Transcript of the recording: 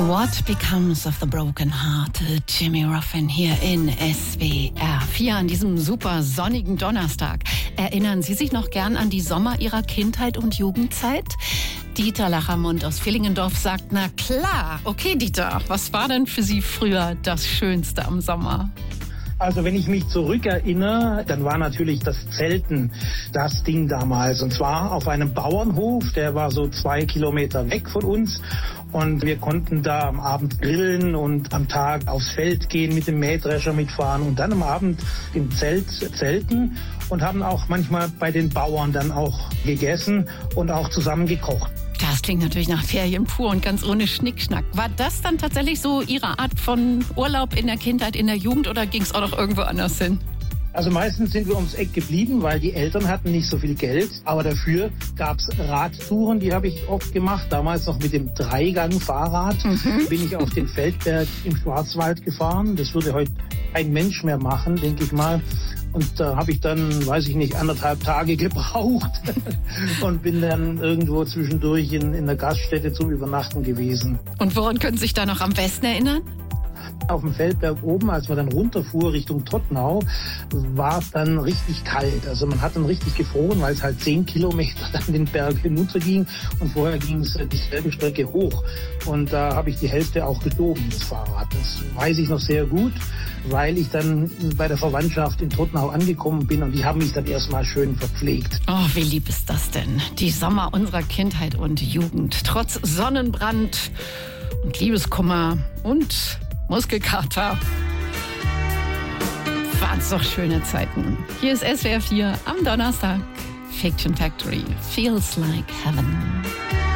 What Becomes of the Broken Hearted? Jimmy Ruffin hier in SWR 4 an diesem super sonnigen Donnerstag. Erinnern Sie sich noch gern an die Sommer Ihrer Kindheit und Jugendzeit? Dieter Lachermund aus Villingendorf sagt, na klar. Okay, Dieter, was war denn für Sie früher das Schönste am Sommer? Also wenn ich mich zurückerinnere, dann war natürlich das Zelten das Ding damals. Und zwar auf einem Bauernhof, der war so 2 Kilometer weg von uns. Und wir konnten da am Abend grillen und am Tag aufs Feld gehen, mit dem Mähdrescher mitfahren und dann am Abend im Zelt zelten und haben auch manchmal bei den Bauern dann auch gegessen und auch zusammen gekocht. Das klingt natürlich nach Ferien pur und ganz ohne Schnickschnack. War das dann tatsächlich so Ihre Art von Urlaub in der Kindheit, in der Jugend oder ging es auch noch irgendwo anders hin? Also meistens sind wir ums Eck geblieben, weil die Eltern hatten nicht so viel Geld. Aber dafür gab's Radtouren, die habe ich oft gemacht. Damals noch mit dem Dreigang-Fahrrad bin ich auf den Feldberg im Schwarzwald gefahren. Das würde heute kein Mensch mehr machen, denke ich mal. Und da habe ich dann, weiß ich nicht, 1,5 Tage gebraucht und bin dann irgendwo zwischendurch in der Gaststätte zum Übernachten gewesen. Und woran können Sie sich da noch am besten erinnern? Auf dem Feldberg oben, als man dann runterfuhr Richtung Todtnau, war es dann richtig kalt. Also man hat dann richtig gefroren, weil es halt 10 Kilometer dann den Berg hinunterging und vorher ging es dieselbe Strecke hoch. Und da habe ich die Hälfte auch geschoben, das Fahrrad. Das weiß ich noch sehr gut, weil ich dann bei der Verwandtschaft in Todtnau angekommen bin und die haben mich dann erstmal schön verpflegt. Oh, wie lieb ist das denn? Die Sommer unserer Kindheit und Jugend. Trotz Sonnenbrand und Liebeskummer und Muskelkater. Waren's doch schöne Zeiten. Hier ist SWR 4 am Donnerstag. Fiction Factory. Feels like heaven.